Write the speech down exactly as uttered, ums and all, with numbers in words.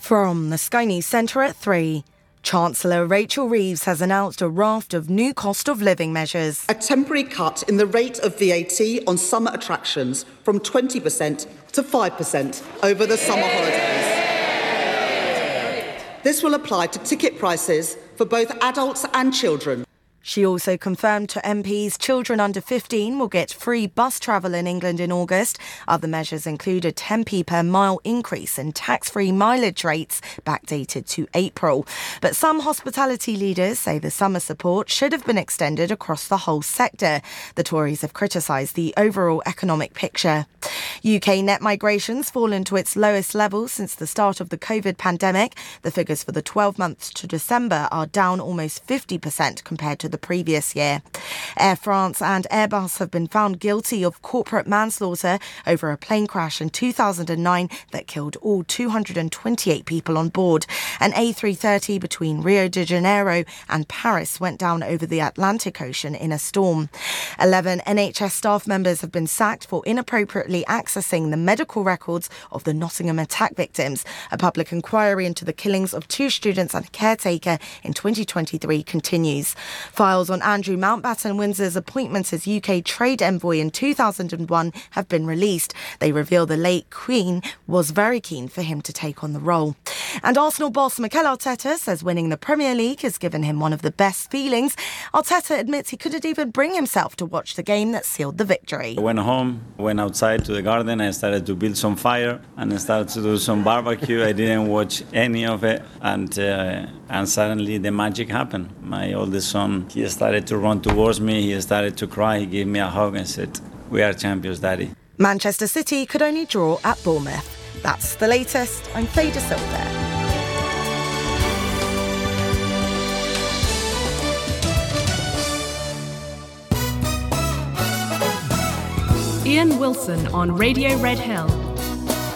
From the Sky News Centre at three, Chancellor Rachel Reeves has announced a raft of new cost of living measures. A temporary cut in the rate of V A T on summer attractions from twenty percent to five percent over the summer holidays. This will apply to ticket prices for both adults and children. She also confirmed to M Ps children under fifteen will get free bus travel in England in August. Other measures include a ten p per mile increase in tax-free mileage rates backdated to April. But some hospitality leaders say the summer support should have been extended across the whole sector. The Tories have criticised the overall economic picture. U K net migration's fallen to its lowest level since the start of the COVID pandemic. The figures for the twelve months to December are down almost fifty percent compared to the previous year. Air France and Airbus have been found guilty of corporate manslaughter over a plane crash in two thousand nine that killed all two hundred twenty-eight people on board. An A three thirty between Rio de Janeiro and Paris went down over the Atlantic Ocean in a storm. Eleven N H S staff members have been sacked for inappropriately accessing the medical records of the Nottingham attack victims. A public inquiry into the killings of two students and a caretaker in twenty twenty-three continues. Files on Andrew Mountbatten Windsor's appointment as U K trade envoy in two thousand one have been released. They reveal the late Queen was very keen for him to take on the role. And Arsenal boss Mikel Arteta says winning the Premier League has given him one of the best feelings. Arteta admits he couldn't even bring himself to watch the game that sealed the victory. I went home, went outside to the garden, I started to build some fire and I started to do some barbecue. I didn't watch any of it, and uh, and suddenly the magic happened. My oldest son, he started to run towards me, he started to cry, he gave me a hug and said, "We are champions, Daddy." Manchester City could only draw at Bournemouth. That's the latest. I'm Faye De Silva. Ian Wilson on Radio Red Hill